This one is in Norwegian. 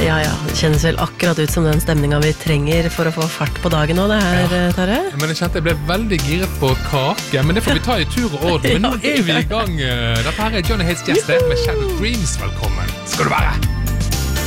Ja, det kjennes vel akkurat ut som den stemningen vi trenger for å få fart på dagen nå, det her, Tarjei. Men jeg kjente jeg ble veldig giret på kake, men det får vi ta I tur og orden. Men nå vi I gang. Dette her Johnny Hates Jester med Shadow Dreams. Velkommen skal du være.